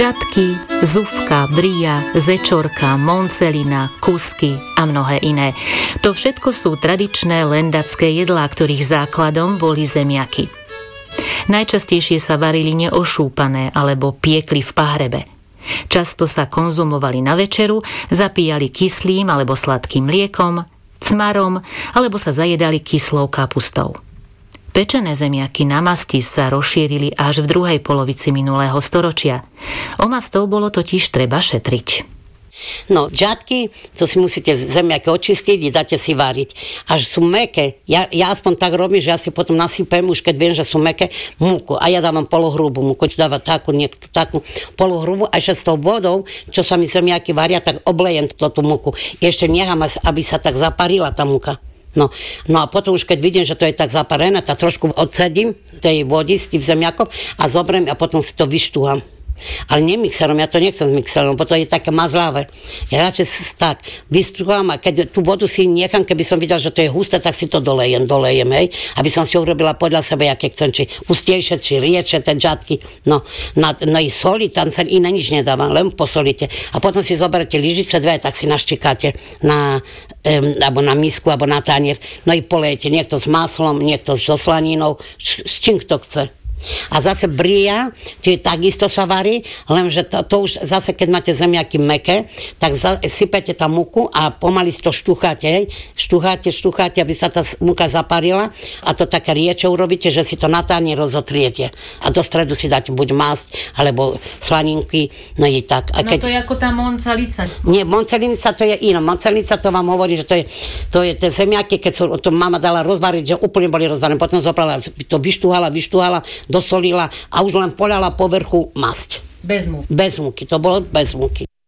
Žatky, zufka, bria, zečorka, moncelina, kusky a mnohé iné. To všetko sú tradičné lendacké jedlá, ktorých základom boli zemiaky. Najčastejšie sa varili neošúpané alebo piekli v pahrebe. Často sa konzumovali na večeru, zapíjali kyslým alebo sladkým mliekom, cmarom alebo sa zajedali kyslou kapustou. Pečené zemiaky na masti sa rozšírili až v druhej polovici minulého storočia. O mastov bolo totiž treba šetriť. No, žatky, to si musíte zemiaky očistiť a dáte si variť. Až sú mäkké. Ja aspoň tak robím, že ja si potom nasypem, už keď viem, že sú mäkké, múku. A ja dávam polohrubú múku, dáva takú polohrubú a ešte s tou vodou, čo sa mi zemiaky varia, tak oblejem tú múku. Ešte nechám, aby sa tak zaparila tá múka. No a potom už keď vidím, že to je tak zaparené, tak trošku odsedím tej vody s tým zemiakom a zoberiem a potom si to vyštúham. Ale nie mixerom, ja to nechcem s mixerom, bo to je také mazlavé. Ja radšej tak vystrúham a keď tú vodu si nechám, keby som videl, že to je husté, tak si to dolejem, hej, aby som si urobila podľa seba, aké chcem, či hustejšie, či riečie, ten žatky. No i soli, tam sa iné nič nedávam, len posolíte. A potom si zoberete lyžice dve, tak si naščikáte alebo na misku, alebo na tanier. No i polejete, niekto s maslom, niekto so slaninou, s čím kto chce. A zase bria, čiže takisto sa varí, lenže to už zase, keď máte zemiaky mäkké, tak sypete tam múku a pomaly si to štúchate, hej? Štúchate, aby sa tá múka zaparila a to také rieče urobíte, že si to na tanier rozotriete. A do stredu si dáte buď masť, alebo slaninky, no i tak. A keď... No to je ako tá moncelica. Nie, moncelica to je iné. Moncelica to vám hovorí, že to je tie zemiaky, keď to mama dala rozvariť, že úplne boli rozvarené. Potom zobrala, to vyštúhala, dosolila a už len poľala povrchu masť. Bez múky. Bez múky, to bolo bez múky.